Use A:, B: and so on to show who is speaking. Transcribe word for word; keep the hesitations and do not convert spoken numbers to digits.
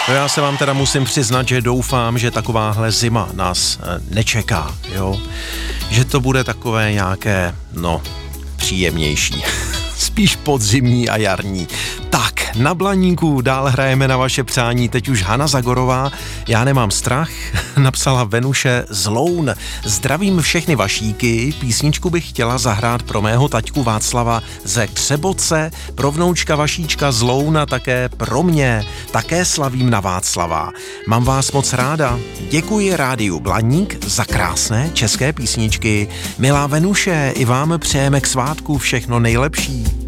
A: No já se vám teda musím přiznat, že doufám, že takováhle zima nás nečeká, jo? Že to bude takové nějaké, no, příjemnější. Spíš podzimní a jarní. Tak, na Blaníku dál hrajeme na vaše přání, teď už Hana Zagorová, Já nemám strach, napsala Venuše z Loun. Zdravím všechny vašíky, písničku bych chtěla zahrát pro mého taťku Václava ze Křeboce, pro vnoučka Vašíčka z Louna, také pro mě, také slavím na Václava. Mám vás moc ráda, děkuji rádiu Blaník za krásné české písničky. Milá Venuše, i vám přejeme k svátku všechno nejlepší.